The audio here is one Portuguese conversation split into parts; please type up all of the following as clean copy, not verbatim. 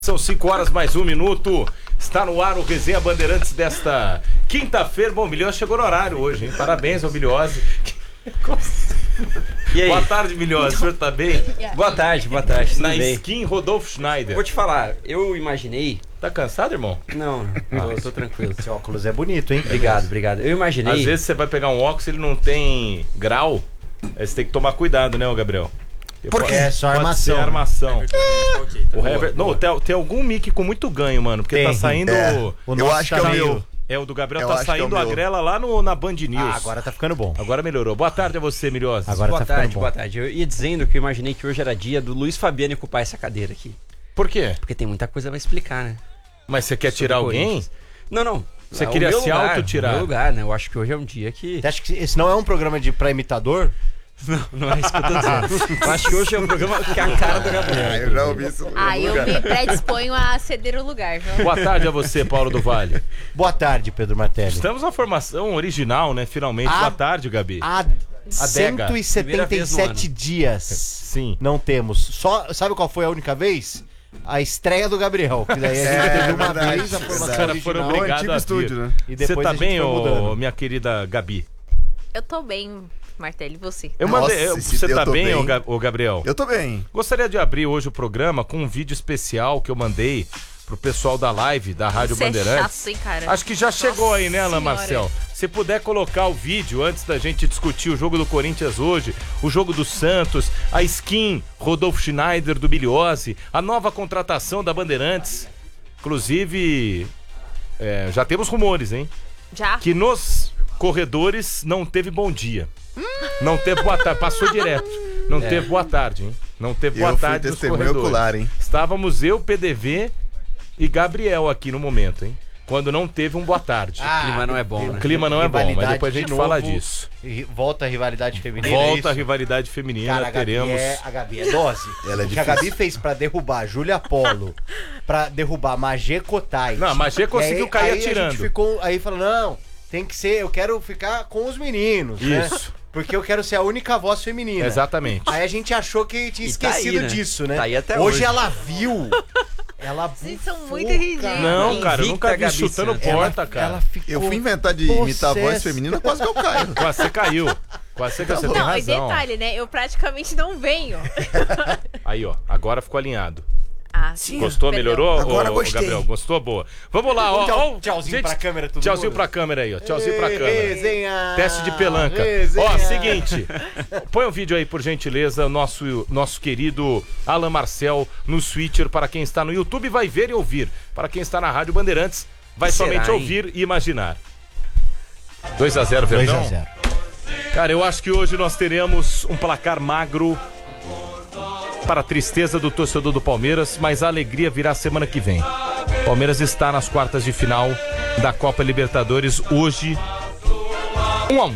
São 5 horas mais 1 minuto. Está no ar o Resenha Bandeirantes desta quinta-feira. Bom, o Milhões chegou no horário hoje, hein? Parabéns ao Milhose. E aí? Boa tarde, Milhose. O senhor tá bem? Boa tarde, tudo Na bem? skin Rodolfo Schneider. Vou te falar, eu imaginei... Tá cansado, irmão? Não, tô tranquilo. Esse óculos é bonito, hein? Obrigado. Eu imaginei... Às vezes você vai pegar um óculos e ele não tem grau. Aí você tem que tomar cuidado, né, ô Gabriel? Por quê? É só armação. Ser armação. O boa, Hever... Não, tem algum mic com muito ganho, mano. Porque tá saindo... O nosso acho que é o meu. É, o do Gabriel Eu tá acho que é saindo o a meu. grela lá na Band News. Ah, agora tá ficando bom. Agora melhorou. Boa tarde a você, Milhose. Agora tá ficando bom. Boa tarde. Eu ia dizendo que eu imaginei que hoje era dia do Luiz Fabiano ocupar essa cadeira aqui. Por quê? Porque tem muita coisa pra explicar, né? Mas você quer tirar Sobre alguém? Corinthians. Não. Você É o queria meu se lugar, auto-tirar? o meu lugar, né? Eu acho que hoje é um dia que... Você acha que esse não é um programa pra imitador? Não é isso que eu tô dizendo. Eu acho que hoje é um programa que é a cara do Gabriel. Eu já ouvi isso. Eu me predisponho a ceder o lugar, viu? Boa tarde a você, Paulo do Vale. Boa tarde, Pedro Martelli. Estamos na formação original, né? Finalmente. Boa tarde, Gabi. Há Adega. Primeira vez no 177 dias. Sim. Não temos. Só, sabe qual foi a única vez? A estreia do Gabriel. Que daí a gente teve uma verdade. vez a Os formação caras foram original. obrigados a vir. estúdio, né? E Você depois tá a gente bem, foi mudando. minha querida Gabi? Eu tô bem, Martelli, e você? Eu Nossa, mandei. se Você eu tá tô bem, bem. ô Gabriel? Eu tô bem. Gostaria de abrir hoje o programa com um vídeo especial que eu mandei pro pessoal da live da Rádio Você é Bandeirantes. chato, hein, cara? Acho que já chegou aí, né, Alan Senhora. Marcel? Se puder colocar o vídeo antes da gente discutir o jogo do Corinthians hoje, o jogo do Santos, a skin Rodolfo Schneider do Milhose, a nova contratação da Bandeirantes. Inclusive, já temos rumores, hein? Já? Que nos corredores não teve bom dia. Não teve boa tarde, passou direto. Não teve boa tarde, hein? Não teve boa Eu fui tarde nos testemunha corredores. ocular, hein? Estávamos eu, PDV e Gabriel aqui no momento, hein? Quando não teve um boa tarde. O clima não é bom, O né? clima não é bom, mas Rivalidade depois a gente de fala novo. disso. Volta a rivalidade feminina. é Volta isso? a rivalidade feminina, Cara, teremos. a Gabi é dose. Ela é O que a difícil. Gabi fez pra derrubar a Júlia Polo, pra derrubar Magê Kotai. Não, a Magê conseguiu cair aí atirando. A gente ficou, aí falou, não, tem que ser, eu quero ficar com os meninos, né? Isso. Porque eu quero ser a única voz feminina. Exatamente. Aí a gente achou que tinha E tá esquecido aí, né? disso, né? Tá aí até hoje. ela viu. Ela Vocês são bufou, muito cara. ridículos. Não, cara, eu Invicta nunca vi Gabi chutando Santos. porta, cara. Ela ficou Eu fui inventar de imitar a voz possessa. feminina, quase que eu caio. Quase você caiu. Quase você, você tem Não, e razão. detalhe, né? Eu praticamente não venho. Aí, ó, agora ficou alinhado. Ah, sim. Gostou? Perdão. Melhorou? Agora ô, gostei. Gabriel, gostou? Boa. Vamos lá, ó. Tchauzinho pra câmera, todo Tchauzinho mundo. pra câmera aí, ó. Tchauzinho pra câmera. Resenha. Teste de pelanca. Resenha. Ó, seguinte. Põe um vídeo aí, por gentileza, nosso querido Alan Marcel no Switcher. Para quem está no YouTube, vai ver e ouvir. Para quem está na Rádio Bandeirantes, vai Será, somente hein? ouvir e imaginar. 2-0, Verdão. 2-0. Cara, eu acho que hoje nós teremos um placar magro para a tristeza do torcedor do Palmeiras, mas a alegria virá semana que vem. Palmeiras está nas quartas de final da Copa Libertadores hoje. 1-1.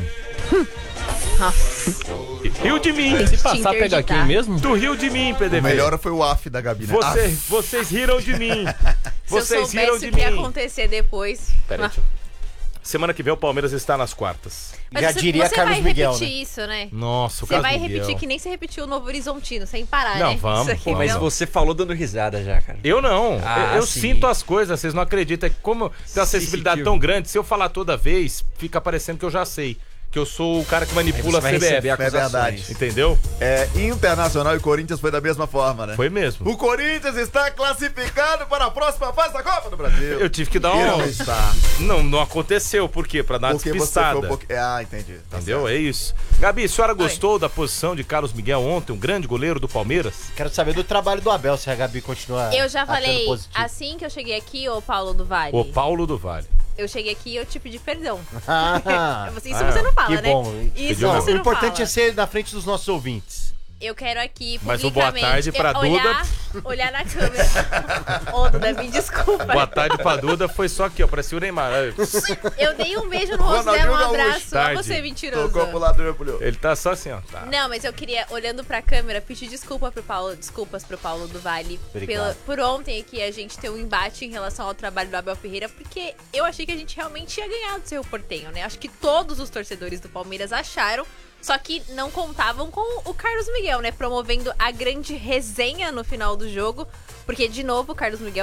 Riu de mim. Se passar, pega quem mesmo? Tu riu de mim, O PDV. melhor foi o AF da Gabi, né? Vocês riram de mim. Se eu Vocês riram soubesse de o que ia mim. acontecer depois. Peraí, semana que vem o Palmeiras está nas quartas. Mas Já você, diria você Carlos vai Miguel, repetir né? isso, né? Nossa, o Você Carlos vai Miguel. repetir que nem você repetiu o Novo Horizontino, sem parar, Não, né? vamos, Isso aqui, pô, Mas não. você falou dando risada já, cara. Eu não. Ah, eu sim. sinto as coisas, vocês não acreditam. É que como tem uma sensibilidade Sensitivo. tão grande, se eu falar toda vez, fica parecendo que eu já sei. Que eu sou o cara que manipula a Aí você vai CBF. receber acusações. verdade. Entendeu? Internacional e Corinthians foi da mesma forma, né? Foi mesmo. O Corinthians está classificado para a próxima fase da Copa do Brasil. Eu tive que dar Queira um. não está. Não aconteceu. Por quê? Pra dar uma Porque você despistada. foi um pouco... entendi. Tá Entendeu? certo. É isso. Gabi, a senhora gostou da posição de Carlos Miguel ontem, um grande goleiro do Palmeiras? Quero saber do trabalho do Abel, se a Gabi continua Eu já achando falei, positivo. assim que eu cheguei aqui, ô Paulo do Vale, O Paulo do Vale. eu cheguei aqui e eu te pedi perdão. Ah, Isso você não fala, que né? bom. Isso Não, você o não importante fala. é ser na frente dos nossos ouvintes. Eu quero aqui Mas o boa publicamente tarde pra olhar na câmera. Ô, Duda, me desculpa. Boa tarde pra Duda, foi só aqui, ó. Parecia o Neymar. Eu dei um beijo no rosto dela, um Ronaldinho abraço. Tarde. Ó você, mentiroso. Tocou pro lado do meu pulhão. Ele tá só assim, ó. Tá. Não, mas eu queria, olhando pra câmera, pedir desculpas pro Paulo do Vale Obrigado. por ontem aqui a gente ter um embate em relação ao trabalho do Abel Ferreira, porque eu achei que a gente realmente tinha ganhado o Cerro Porteño, né? Acho que todos os torcedores do Palmeiras acharam, Só que não contavam com o Carlos Miguel, né? Promovendo a grande resenha no final do jogo. Porque, de novo, o Carlos Miguel